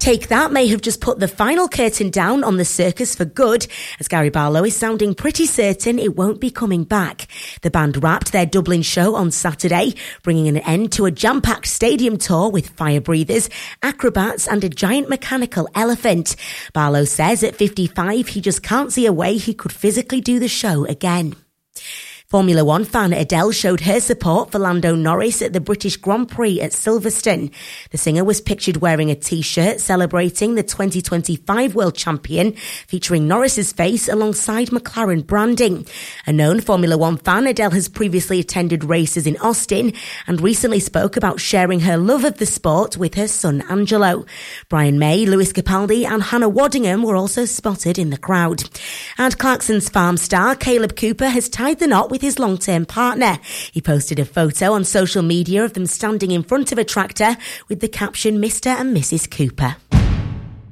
Take That may have just put the final curtain down on the circus for good, as Gary Barlow is sounding pretty certain it won't be coming back. The band wrapped their Dublin show on Saturday, bringing an end to a jam-packed stadium tour with fire breathers, acrobats and a giant mechanical elephant. Barlow says at 55 he just can't see a way he could physically do the show again. Formula One fan Adele showed her support for Lando Norris at the British Grand Prix at Silverstone. The singer was pictured wearing a T-shirt celebrating the 2025 world champion, featuring Norris's face alongside McLaren branding. A known Formula One fan, Adele has previously attended races in Austin and recently spoke about sharing her love of the sport with her son Angelo. Brian May, Lewis Capaldi and Hannah Waddingham were also spotted in the crowd. And Clarkson's Farm star Caleb Cooper has tied the knot with his long-term partner. He posted a photo on social media of them standing in front of a tractor with the caption Mr. and Mrs. Cooper.